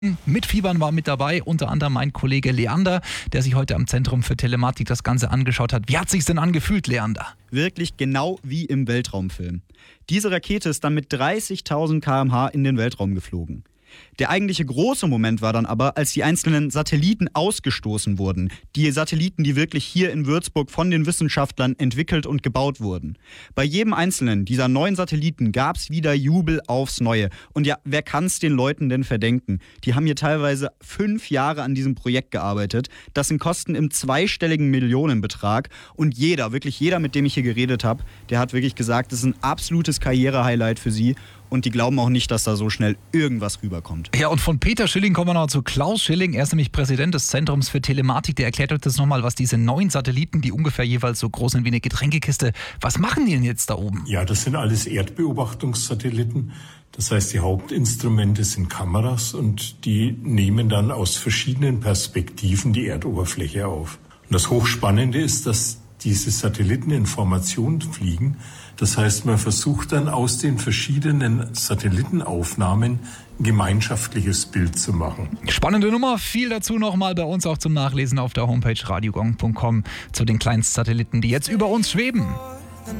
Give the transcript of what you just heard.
Mitfiebern war mit dabei, unter anderem mein Kollege Leander, der sich heute am Zentrum für Telematik das Ganze angeschaut hat. Wie hat sich's denn angefühlt, Leander? Wirklich genau wie im Weltraumfilm. Diese Rakete ist dann mit 30.000 km/h in den Weltraum geflogen. Der eigentliche große Moment war dann aber, als die einzelnen Satelliten ausgestoßen wurden. Die Satelliten, die wirklich hier in Würzburg von den Wissenschaftlern entwickelt und gebaut wurden. Bei jedem einzelnen dieser neuen Satelliten gab es wieder Jubel aufs Neue. Und ja, wer kann es den Leuten denn verdenken? Die haben hier teilweise 5 Jahre an diesem Projekt gearbeitet. Das sind Kosten im zweistelligen Millionenbetrag. Und wirklich jeder, mit dem ich hier geredet habe, der hat wirklich gesagt, das ist ein absolutes Karrierehighlight für sie. Und die glauben auch nicht, dass da so schnell irgendwas rüberkommt. Ja, und von Peter Schilling kommen wir noch zu Klaus Schilling. Er ist nämlich Präsident des Zentrums für Telematik. Der erklärt euch das nochmal, was diese 9 Satelliten, die ungefähr jeweils so groß sind wie eine Getränkekiste, was machen die denn jetzt da oben? Ja, das sind alles Erdbeobachtungssatelliten. Das heißt, die Hauptinstrumente sind Kameras und die nehmen dann aus verschiedenen Perspektiven die Erdoberfläche auf. Und das Hochspannende ist, dass diese Satelliten in Formation fliegen. Das heißt, man versucht dann aus den verschiedenen Satellitenaufnahmen ein gemeinschaftliches Bild zu machen. Spannende Nummer, viel dazu nochmal bei uns auch zum Nachlesen auf der Homepage radiogong.com zu den Kleinstsatelliten, die jetzt über uns schweben.